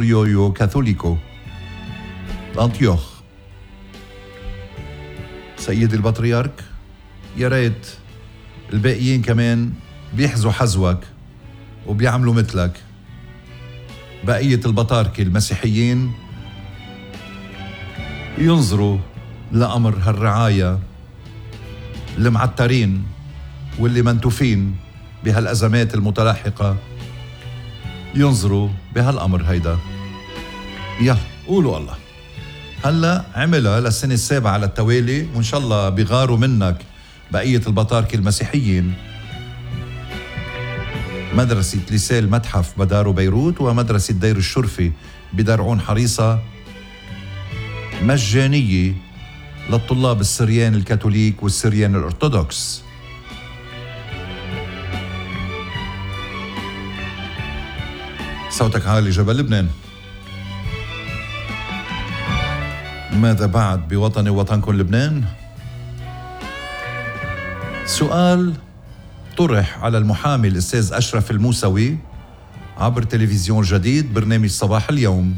ديستوريو كاثوليكو أنطيوخ. سيدي البطريرك، يا ريت الباقيين كمان بيحزوا حزوك وبيعملوا مثلك. بقية البطاركة المسيحيين ينظروا لأمر هالرعاية المعترين واللي منتوفين بهالأزمات المتلاحقة، ينظروا بهالأمر هيدا. يلا قولوا الله. هلا عملها للسنة السابعة على التوالي، وإن شاء الله بيغاروا منك بقية البطاركة المسيحيين. مدرسة ليسيه المتحف بدارو بيروت ومدرسة دير الشرفي بدرعون حريصة مجانية للطلاب السريان الكاثوليك والسريان الأرثوذكس. صوتك عالي جبل لبنان. ماذا بعد بوطني وطنكم لبنان؟ سؤال طرح على المحامي الأستاذ أشرف الموسوي عبر تلفزيون جديد برنامج صباح اليوم: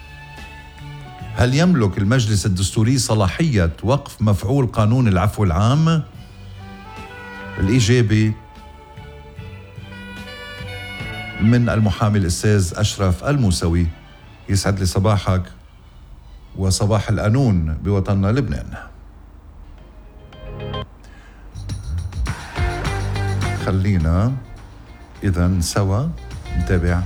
هل يملك المجلس الدستوري صلاحية وقف مفعول قانون العفو العام؟ الإجابة من المحامي الأستاذ أشرف الموسوي. يسعد لي صباحك وصباح القانون بوطننا لبنان. خلينا إذن سوا نتابع.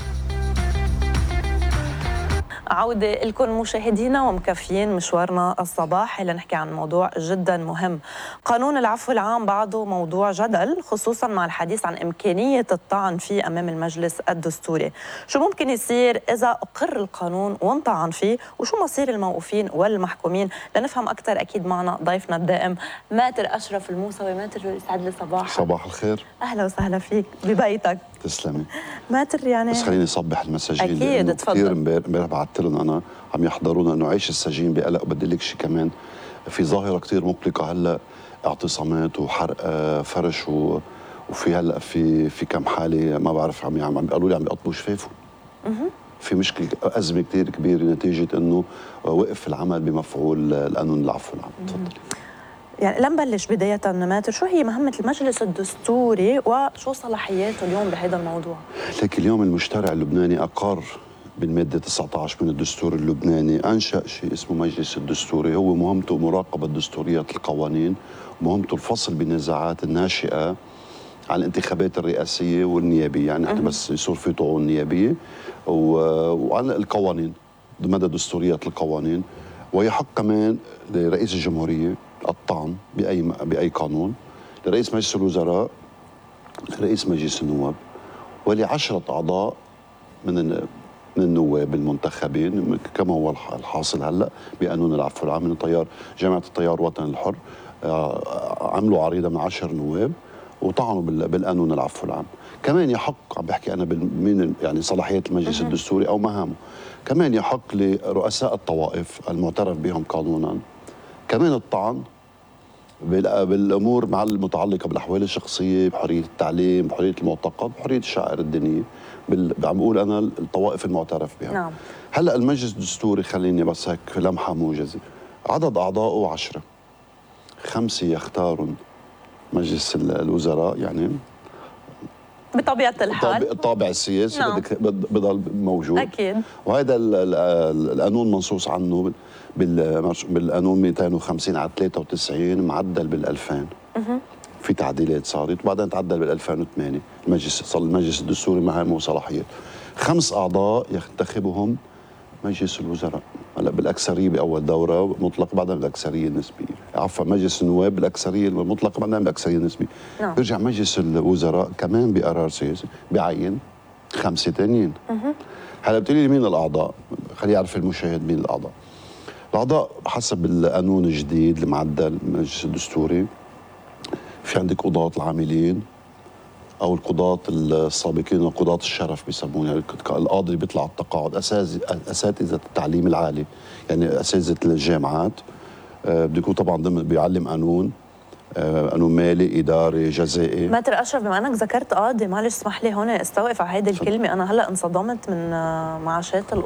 عودة لكم مشاهدينا ومكفيين مشوارنا الصباحي لنحكي عن موضوع جدا مهم. قانون العفو العام بعده موضوع جدل، خصوصا مع الحديث عن إمكانية الطعن فيه أمام المجلس الدستوري. شو ممكن يصير إذا أقر القانون وانطعن فيه، وشو مصير الموقوفين والمحكومين؟ لنفهم أكثر أكيد معنا ضيفنا الدائم ماتر أشرف الموسوي. ماتر يسعد لي صباحك. صباح الخير. أهلا وسهلا فيك ببيتك. تسلمي. ماتر يعني بس خليني صبح المساجين. أكيد تفضل. كثير امبارح بعثت لهم انا عم يحضرونا انه عيش السجين بقلق. وبدي لك شيء كمان، في ظاهره كثير مقلقه هلا، اعتصامات وحرق فرش وفي هلا في كم حاله ما بعرف عم بيقولوا لي عم بيقطبوا شفافهم. في مشكله، ازمه كثير كبيره نتيجه انه وقف العمل بمفعول القانون العفو العام. تفضلي. يعني لنبلش بداية ماتر، شو هي مهمة المجلس الدستوري وشو صلاحياته اليوم بهذا الموضوع؟ لك اليوم المشترع اللبناني أقر بالمادة 19 من الدستور اللبناني، أنشأ شيء اسمه مجلس الدستوري. هو مهمته مراقبة دستورية القوانين، مهمته الفصل بالنزاعات الناشئة عن الانتخابات الرئاسية والنيابية، يعني بس يصير في طعون نيابية، وعن القوانين مدى دستورية القوانين. ويحق كمان لرئيس الجمهورية الطعن بأي قانون، لرئيس مجلس الوزراء، لرئيس مجلس النواب، ول10 أعضاء من النواب المنتخبين كما هو الحاصل هلا بقانون العفو العام. من جامعة التيار الوطني الحر عملوا عريضة من 10 نواب وطعنوا بالقانون العفو العام. كمان يحق، عم بحكي أنا من يعني صلاحيات المجلس الدستوري أو مهامه، كمان يحق لرؤساء الطوائف المعترف بهم قانونا كمان الطعن بالامور مع المتعلقه بالاحوال الشخصيه، بحريه التعليم، بحريه المعتقد، بحريه الشعائر الدينيه، عم بقول انا الطوائف المعترف بها. نعم. هلا المجلس الدستوري، خليني بس هيك لمحه موجزه، عدد اعضائه 10، 5 يختارون مجلس الوزراء، يعني بطبيعة الحال الطابع السياسي. نعم. بضل موجود أكيد. وهذا القانون منصوص عنه بالقانون 250 على 93، معدل بال2000. في تعديلات صارت وبعدين تعدل بال2008. المجلس الدستوري مهامه وصلاحيات. 5 أعضاء ينتخبهم مجلس الوزراء، هلا بالاكثريه باول دوره مطلق، بعدين بالاكثريه النسبيه، عفوا مجلس النواب بالاكثريه المطلقه، بعدين بالاكثريه النسبيه. نعم. بيرجع مجلس الوزراء كمان بقرار سياسي بيعين 5 ثانيين. هلا بتقولي لي مين الاعضاء؟ خلي يعرف المشاهد مين الاعضاء. الاعضاء حسب القانون الجديد المعدل المجلس الدستوري، في عندك قضاة العاملين او القضاة السابقين وقضاة الشرف بيسمون، يعني القاضي اللي بيطلع على التقاعد، اساتذة التعليم العالي، يعني اساتذة الجامعات. بده يكون طبعا ضمن بيعلم قانون مالي، اداري، جزائي. ماتر اشرف، بما انك ذكرت قاضي، معلش اسمح لي هون استوقف على هيدي الكلمه. انا هلا انصدمت من معاشات